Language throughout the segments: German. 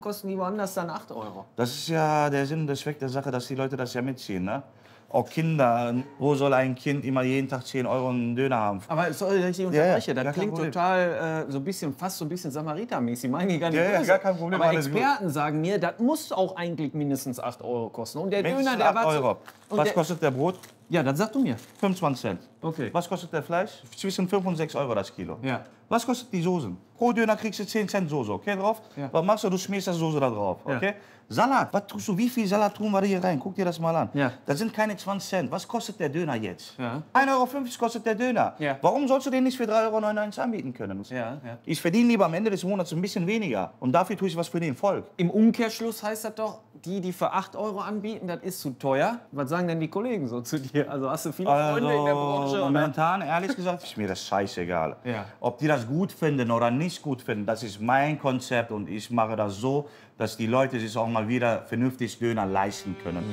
kosten die woanders dann 8 Euro. Das ist ja der Sinn und der Zweck der Sache, dass die Leute das ja mitziehen. Ne? Auch Kinder, wo soll ein Kind immer jeden Tag 10 Euro einen Döner haben? Aber sorry, dass ich dich unterbreche, ja, das klingt total so ein bisschen, fast so ein bisschen Samaritermäßig. Meine ich gar nicht böse. Ja, gar kein Problem. Aber Experten sagen mir, das muss auch eigentlich mindestens 8 Euro kosten. Und der Döner, der 8 war Euro. Was kostet der Brot? Ja, dann sag du mir. 25 Cent. Okay. Was kostet der Fleisch? Zwischen 5 und 6 Euro das Kilo. Ja. Was kostet die Soßen? Pro Döner kriegst du 10 Cent Soße, okay, drauf? Ja. Was machst du? Du schmierst das Soße da drauf, okay? Ja. Salat, was tust du? Wie viel Salat tun wir hier rein? Guck dir das mal an. Ja. Das sind keine 20 Cent. Was kostet der Döner jetzt? Ja. 1,50 Euro kostet der Döner. Ja. Warum sollst du den nicht für 3,99 Euro anbieten können? Ja, ja. Ich verdiene lieber am Ende des Monats ein bisschen weniger. Und dafür tue ich was für den Volk. Im Umkehrschluss heißt das doch, die für 8 Euro anbieten, das ist zu teuer. Was sagen denn die Kollegen so zu dir? Also hast du viele Freunde in der Branche? Momentan, ehrlich gesagt, ist mir das scheißegal. Ja. Ob die das gut finden oder nicht gut finden, das ist mein Konzept und ich mache das so, dass die Leute sich auch mal wieder vernünftig Döner leisten können.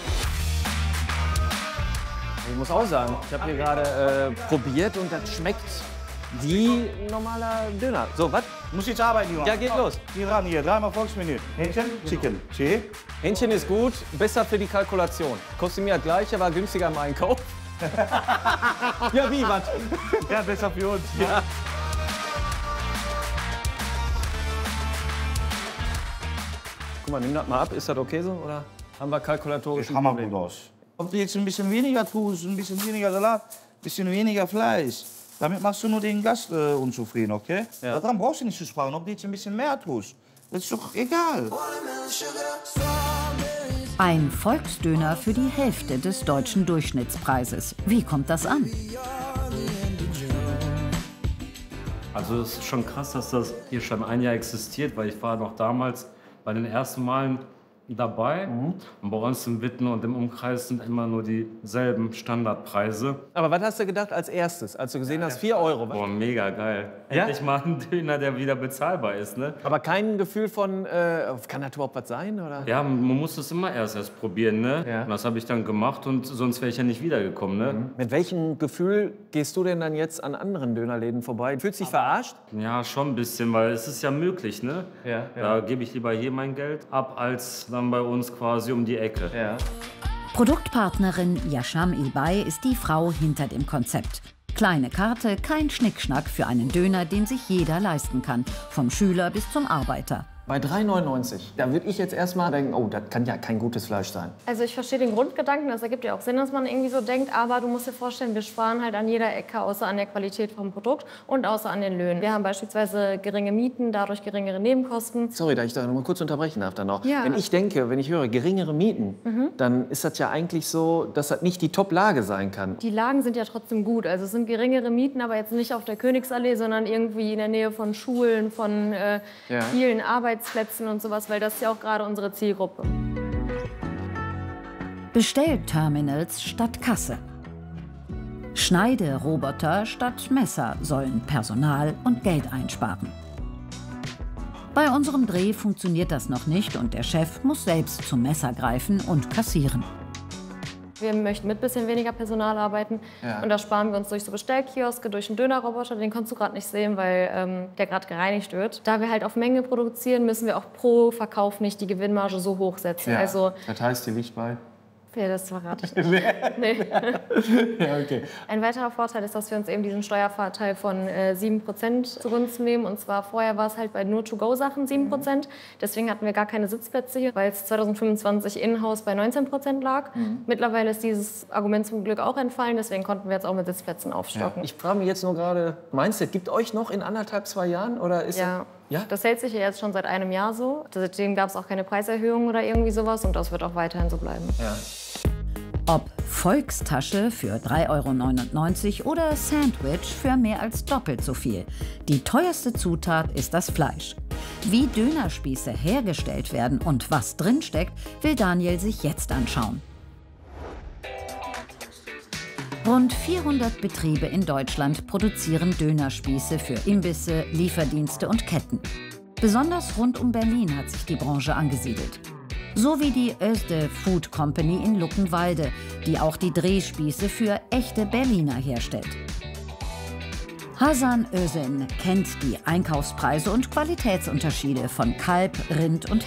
Ich muss auch sagen, ich habe hier gerade probiert und das schmeckt wie normaler Döner. So, was? Muss jetzt arbeiten, Junge. Ja, geht los. Hier ran, hier, dreimal Volksmenü. Hähnchen, Chicken, Che. Hähnchen ist gut, besser für die Kalkulation. Kostet mir das gleiche, war günstiger im Einkauf. Ja, wie, was? Ja, besser für uns. Ja. Guck mal, nimm das mal ab. Ist das okay so? Oder haben wir kalkulatorisch Das hammer gut aus. Ob du jetzt ein bisschen weniger tust, ein bisschen weniger Salat, ein bisschen weniger Fleisch, damit machst du nur den Gast unzufrieden, okay? Ja. Daran brauchst du nicht zu sparen, ob du jetzt ein bisschen mehr tust. Das ist doch egal. Ein Volksdöner für die Hälfte des deutschen Durchschnittspreises. Wie kommt das an? Also es ist schon krass, dass das hier schon ein Jahr existiert, weil ich war noch damals bei den ersten Malen dabei. Und bei uns im Witten und im Umkreis sind immer nur dieselben Standardpreise. Aber was hast du gedacht als erstes, als du gesehen hast, 4 Euro? Boah, mega geil. Ja? Endlich mal ein Döner, der wieder bezahlbar ist, ne? Aber kein Gefühl von, kann das überhaupt was sein? Oder? Ja, man muss es immer erst probieren, ne? Ja. Und das habe ich dann gemacht und sonst wäre ich ja nicht wiedergekommen, ne? Mit welchem Gefühl gehst du denn dann jetzt an anderen Dönerläden vorbei? Fühlst du dich verarscht? Ja, schon ein bisschen, weil es ist ja möglich, ne? Ja, ja. Da gebe ich lieber hier mein Geld ab, als dann bei uns quasi um die Ecke. Ja. Produktpartnerin Yasham Ilbay ist die Frau hinter dem Konzept. Kleine Karte, kein Schnickschnack für einen Döner, den sich jeder leisten kann. Vom Schüler bis zum Arbeiter. Bei 3,99. Da würde ich jetzt erstmal denken, oh, das kann ja kein gutes Fleisch sein. Also ich verstehe den Grundgedanken, das ergibt ja auch Sinn, dass man irgendwie so denkt, aber du musst dir vorstellen, wir sparen halt an jeder Ecke, außer an der Qualität vom Produkt und außer an den Löhnen. Wir haben beispielsweise geringe Mieten, dadurch geringere Nebenkosten. Sorry, da ich da noch mal kurz unterbrechen darf dann noch. Ja. Wenn ich höre geringere Mieten, dann ist das ja eigentlich so, dass das nicht die Top-Lage sein kann. Die Lagen sind ja trotzdem gut, also es sind geringere Mieten, aber jetzt nicht auf der Königsallee, sondern irgendwie in der Nähe von Schulen, von vielen Arbeitsplätzen und sowas, weil das ist ja auch gerade unsere Zielgruppe. Bestellterminals statt Kasse. Schneideroboter statt Messer sollen Personal und Geld einsparen. Bei unserem Dreh funktioniert das noch nicht und der Chef muss selbst zum Messer greifen und kassieren. Wir möchten mit ein bisschen weniger Personal arbeiten und das sparen wir uns durch so Bestellkioske, durch einen Dönerroboter. Den konntest du gerade nicht sehen, weil der gerade gereinigt wird. Da wir halt auf Menge produzieren, müssen wir auch pro Verkauf nicht die Gewinnmarge so hoch setzen. Ja. Also, Das heißt, die liegt bei? ja, das verrate ich nicht. Nee. Ja, okay. Ein weiterer Vorteil ist, dass wir uns eben diesen Steuervorteil von 7% zugunsten nehmen. Und zwar vorher war es halt bei nur To-Go-Sachen 7%. Deswegen hatten wir gar keine Sitzplätze hier, weil es 2025 in-house bei 19% lag. Mittlerweile ist dieses Argument zum Glück auch entfallen. Deswegen konnten wir jetzt auch mit Sitzplätzen aufstocken. Ich frage mich jetzt nur gerade, meinst du, das gibt euch noch in 1,5, 2 Jahren? Oder ist Ja. Ja? Das hält sich ja jetzt schon seit einem Jahr so. Seitdem gab es auch keine Preiserhöhung oder irgendwie sowas. Und das wird auch weiterhin so bleiben. Ja. Ob Volkstasche für 3,99 € oder Sandwich für mehr als doppelt so viel. Die teuerste Zutat ist das Fleisch. Wie Dönerspieße hergestellt werden und was drinsteckt, will Daniel sich jetzt anschauen. Rund 400 Betriebe in Deutschland produzieren Dönerspieße für Imbisse, Lieferdienste und Ketten. Besonders rund um Berlin hat sich die Branche angesiedelt. So wie die Özde Food Company in Luckenwalde, die auch die Drehspieße für echte Berliner herstellt. Hasan Özden kennt die Einkaufspreise und Qualitätsunterschiede von Kalb, Rind und